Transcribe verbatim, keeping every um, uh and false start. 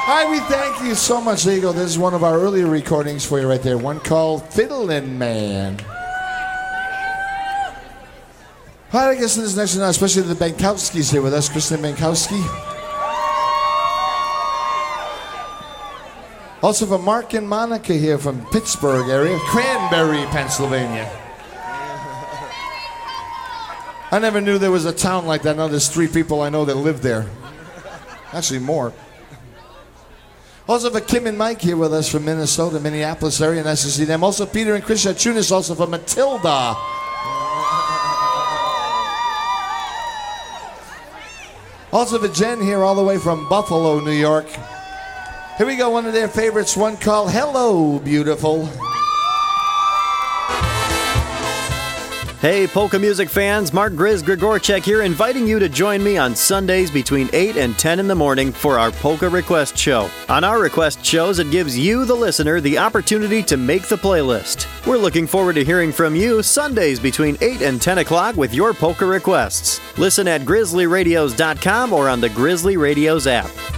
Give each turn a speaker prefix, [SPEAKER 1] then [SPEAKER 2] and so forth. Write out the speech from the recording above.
[SPEAKER 1] All right, we thank you so much. There you go. This is one of our earlier recordings for you right there. One called Fiddlin' Man. All right, I guess this next one, especially the Benkowskis here with us. Kristen Benkowski. Also from Mark and Monica here from Pittsburgh area. Cranberry, Pennsylvania. I never knew there was a town like that. Now there's three people I know that live there. Actually, more. Also for Kim and Mike here with us from Minnesota, Minneapolis area. Nice to see them. Also Peter and Chris Yachunas, also from Matilda. Also for Jen here all the way from Buffalo, New York. Here we go, one of their favorites, one called Hello, Beautiful.
[SPEAKER 2] Hey, polka music fans, Mark Grizz Grigorchek here, inviting you to join me on Sundays between eight and ten in the morning for our Polka Request Show. On our request shows, it gives you, the listener, the opportunity to make the playlist. We're looking forward to hearing from you Sundays between eight and ten o'clock with your polka requests. Listen at grizzly radios dot com or on the Grizzly Radios app.